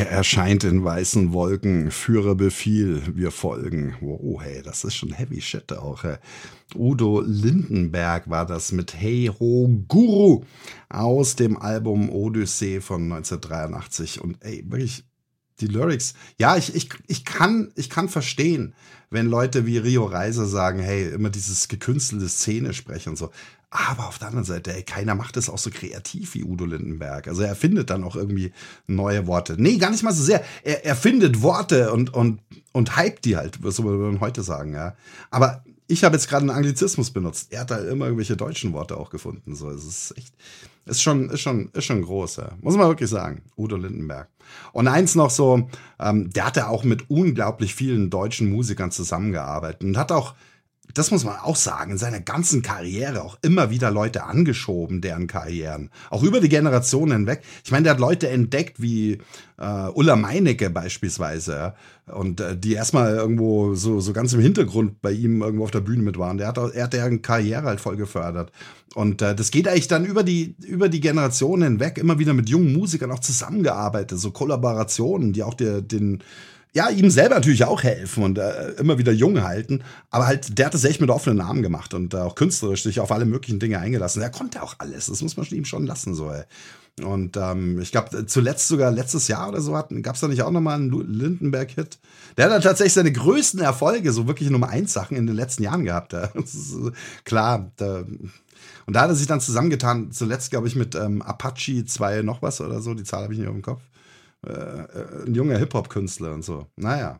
Er erscheint in weißen Wolken, Führerbefehl, wir folgen. Wow, hey, das ist schon heavy shit auch. Udo Lindenberg war das mit Hey Ho Guru aus dem Album Odyssee von 1983. Und ey, wirklich, die Lyrics, ja, ich kann verstehen, wenn Leute wie Rio Reiser sagen, hey, immer dieses gekünstelte Szene sprechen und so. Aber auf der anderen Seite, ey, keiner macht es auch so kreativ wie Udo Lindenberg. Also er findet dann auch irgendwie neue Worte. Nee, gar nicht mal so sehr. Er findet Worte und hypt die halt, so würde man heute sagen, ja. Aber ich habe jetzt gerade einen Anglizismus benutzt. Er hat da immer irgendwelche deutschen Worte auch gefunden. So, es ist echt, ist schon groß, ja. Muss man wirklich sagen. Udo Lindenberg. Und eins noch so, der hat ja auch mit unglaublich vielen deutschen Musikern zusammengearbeitet und hat auch, das muss man auch sagen, in seiner ganzen Karriere auch immer wieder Leute angeschoben, deren Karrieren. Auch über die Generationen hinweg. Ich meine, der hat Leute entdeckt wie Ulla Meinecke beispielsweise. Ja? Und die erstmal irgendwo so ganz im Hintergrund bei ihm irgendwo auf der Bühne mit waren. Er hat deren Karriere halt voll gefördert. Und das geht eigentlich dann über die Generationen hinweg immer wieder mit jungen Musikern auch zusammengearbeitet. So Kollaborationen, die auch ihm selber natürlich auch helfen und immer wieder jung halten. Aber halt, der hat es echt mit offenen Armen gemacht und auch künstlerisch sich auf alle möglichen Dinge eingelassen. Er konnte auch alles. Das muss man ihm schon lassen, so, ey. Und ich glaube, zuletzt sogar letztes Jahr oder so gab es da nicht auch nochmal einen Lindenberg-Hit? Der hat dann tatsächlich seine größten Erfolge, so wirklich Nummer 1 Sachen in den letzten Jahren gehabt. Ja. Das ist, klar, und da hat er sich dann zusammengetan, zuletzt, glaube ich, mit Apache 2 noch was oder so. Die Zahl habe ich nicht auf dem Kopf. Ein junger Hip-Hop-Künstler und so. Naja.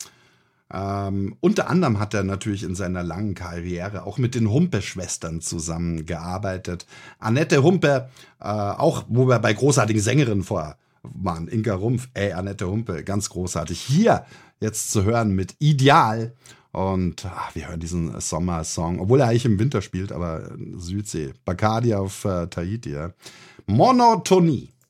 Unter anderem hat er natürlich in seiner langen Karriere auch mit den Humpe-Schwestern zusammengearbeitet. Annette Humpe, auch wo wir bei großartigen Sängerinnen vorher waren. Inka Rumpf, Annette Humpe, ganz großartig. Hier jetzt zu hören mit Ideal. Und wir hören diesen Sommersong, obwohl er eigentlich im Winter spielt, aber Südsee. Bacardi auf Tahiti. Ja. Monotonie.